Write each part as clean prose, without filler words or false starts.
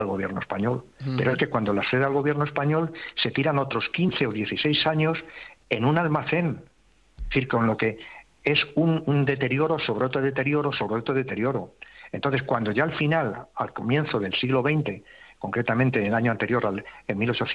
el gobierno español. Pero es que cuando las cede al gobierno español se tiran otros 15 o 16 años en un almacén. Es decir, con lo que es un deterioro sobre otro deterioro sobre otro deterioro. Entonces, cuando ya al final, al comienzo del siglo XX, concretamente en el año anterior, en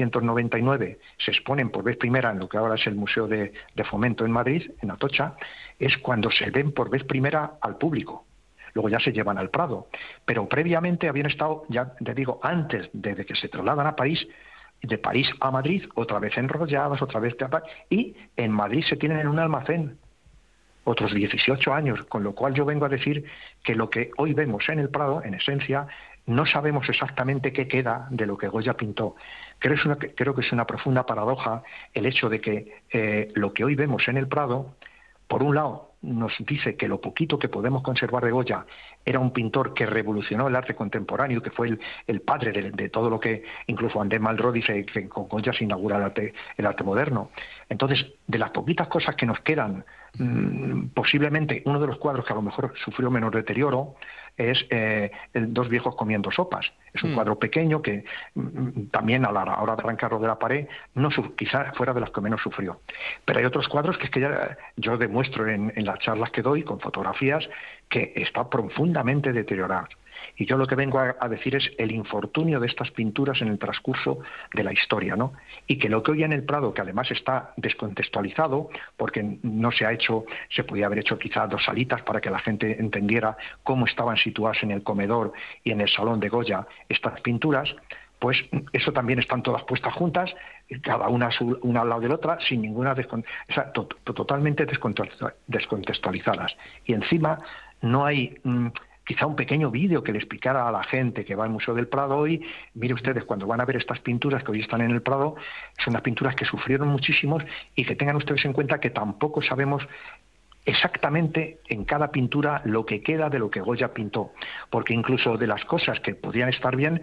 1899, se exponen por vez primera en lo que ahora es el Museo de Fomento en Madrid, en Atocha, es cuando se ven por vez primera al público. Luego ya se llevan al Prado. Pero previamente habían estado, ya te digo, antes de que se trasladan a París, de París a Madrid, otra vez enrolladas, otra vez... Y en Madrid se tienen en un almacén otros 18 años, con lo cual yo vengo a decir que lo que hoy vemos en el Prado, en esencia, no sabemos exactamente qué queda de lo que Goya pintó. Creo que es una profunda paradoja el hecho de que lo que hoy vemos en el Prado, por un lado, nos dice que lo poquito que podemos conservar de Goya era un pintor que revolucionó el arte contemporáneo, que fue el padre de todo lo que incluso André Malraux dice que con Goya se inaugura el arte moderno. Entonces, de las poquitas cosas que nos quedan, posiblemente uno de los cuadros que a lo mejor sufrió menos deterioro es Dos viejos comiendo sopas. Es un cuadro pequeño que también a la hora de arrancarlo de la pared quizás fuera de las que menos sufrió. Pero hay otros cuadros que ya yo demuestro en las charlas que doy con fotografías que está profundamente deteriorado. Y yo lo que vengo a decir es el infortunio de estas pinturas en el transcurso de la historia, ¿no? Y que lo que hoy en el Prado, que además está descontextualizado, porque no se ha hecho, se podía haber hecho quizás 2 salitas para que la gente entendiera cómo estaban situadas en el comedor y en el salón de Goya estas pinturas, pues eso también están todas puestas juntas, cada una al lado de la otra, sin ninguna totalmente descontextualizadas. Y encima no hay... quizá un pequeño vídeo que le explicara a la gente que va al Museo del Prado hoy, mire ustedes, cuando van a ver estas pinturas que hoy están en el Prado, son unas pinturas que sufrieron muchísimos y que tengan ustedes en cuenta que tampoco sabemos exactamente en cada pintura lo que queda de lo que Goya pintó, porque incluso de las cosas que podían estar bien,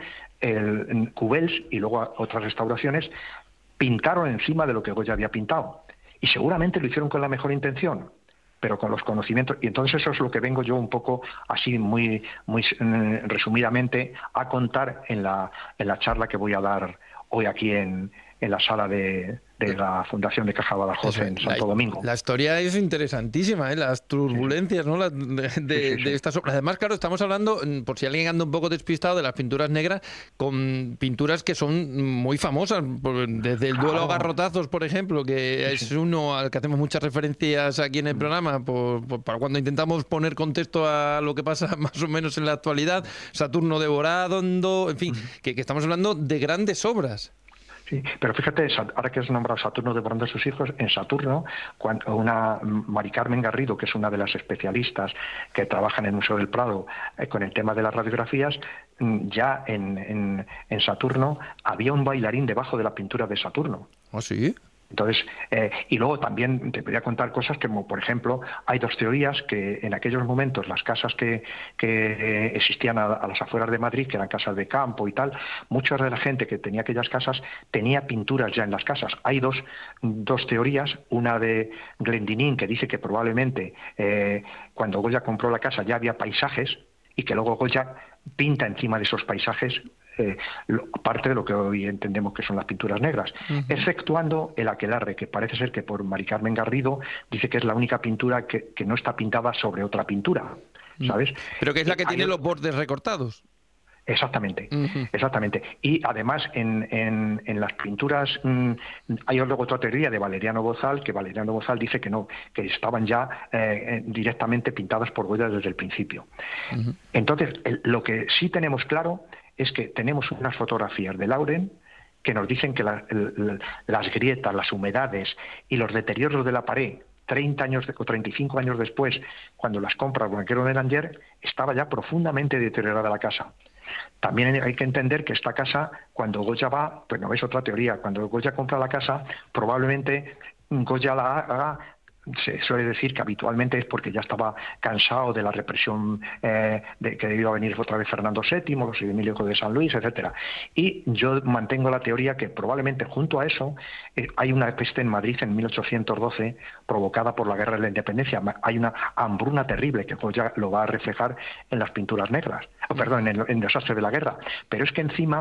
Cubels y luego otras restauraciones pintaron encima de lo que Goya había pintado, y seguramente lo hicieron con la mejor intención, pero con los conocimientos, y entonces eso es lo que vengo yo un poco así muy resumidamente a contar en la charla que voy a dar hoy aquí en la sala de la Fundación de Caja Badajoz en Santo Domingo. La historia es interesantísima, ¿eh? Las turbulencias, ¿no? de estas obras. Además, claro, estamos hablando, por si alguien anda un poco despistado, de las pinturas negras, con pinturas que son muy famosas, desde el duelo a garrotazos, por ejemplo, que es uno al que hacemos muchas referencias aquí en el programa, para cuando intentamos poner contexto a lo que pasa más o menos en la actualidad, Saturno devorado, en fin, que estamos hablando de grandes obras. Sí, pero fíjate, ahora que has nombrado Saturno devorando a sus hijos, en Saturno, una Mari Carmen Garrido, que es una de las especialistas que trabaja en el Museo del Prado con el tema de las radiografías, ya en Saturno había un bailarín debajo de la pintura de Saturno. ¿Ah, sí? Entonces, y luego también te podría contar cosas como, por ejemplo, hay 2 teorías que en aquellos momentos las casas que existían a las afueras de Madrid, que eran casas de campo y tal, mucha de la gente que tenía aquellas casas tenía pinturas ya en las casas. Hay dos teorías, una de Glendinning, que dice que probablemente cuando Goya compró la casa ya había paisajes y que luego Goya pinta encima de esos paisajes parte de lo que hoy entendemos que son las pinturas negras, exceptuando el aquelarre, que parece ser que por Mari Carmen Garrido dice que es la única pintura que no está pintada sobre otra pintura, ¿sabes? Pero que es la que tiene los bordes recortados. Exactamente, exactamente. Y además en las pinturas hay luego otra teoría de Valeriano Bozal, que Valeriano Bozal dice que no, que estaban ya directamente pintadas por Goya desde el principio. Entonces, lo que sí tenemos claro es que tenemos unas fotografías de Lauren que nos dicen que las grietas, las humedades y los deterioros de la pared 30 años o 35 años después, cuando las compra Blanquero de Langeais, estaba ya profundamente deteriorada la casa. También hay que entender que esta casa, cuando Goya va, pues no es otra teoría, cuando Goya compra la casa, probablemente Goya la haga, se suele decir que habitualmente es porque ya estaba cansado de la represión de que iba a venir otra vez Fernando VII, los Emilio de San Luis, etcétera. Y yo mantengo la teoría que probablemente junto a eso hay una peste en Madrid en 1812 provocada por la Guerra de la Independencia. Hay una hambruna terrible que Goya lo va a reflejar en las pinturas negras, perdón, en el desastre de la guerra. Pero es que encima